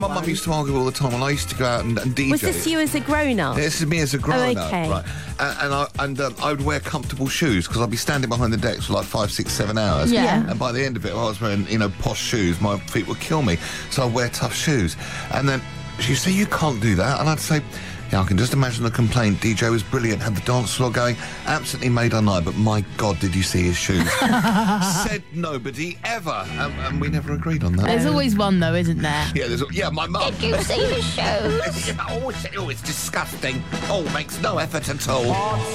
My mum used to argue all the time when I used to go out and DJ. Was this you as a grown-up? This is me as a grown-up, okay. right? And I would wear comfortable shoes because I'd be standing behind the decks for like 5, 6, 7 hours. Yeah. And by the end of it, I was wearing, posh shoes. My feet would kill me, so I'd wear tough shoes. And then she'd say, "You can't do that," and I'd say, "Yeah, I can just imagine the complaint. DJ was brilliant, had the dance floor going, absolutely made our night, but my God, did you see his shoes?" Said nobody ever, and we never agreed on that. There's always one, though, isn't there? Yeah, my mum. Did you see his shoes? Oh, it's disgusting. Oh, makes no effort at all.